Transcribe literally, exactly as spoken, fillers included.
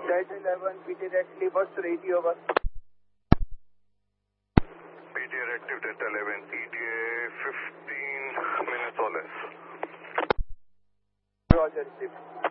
Delta eleven, P T reactive, first ready over. P T reactive, Delta eleven, E T A fifteen minutes or less. Roger, received.